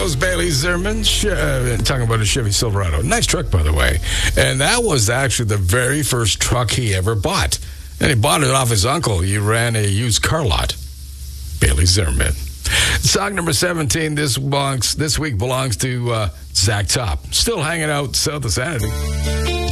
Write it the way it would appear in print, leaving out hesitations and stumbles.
goes Bailey Zimmerman, talking about a Chevy Silverado. Nice truck, by the way. And that was actually the very first truck he ever bought. And he bought it off his uncle. He ran a used car lot. Bailey Zimmerman. Song number 17 this week belongs to Zach Top. Still hanging out south of Sanity.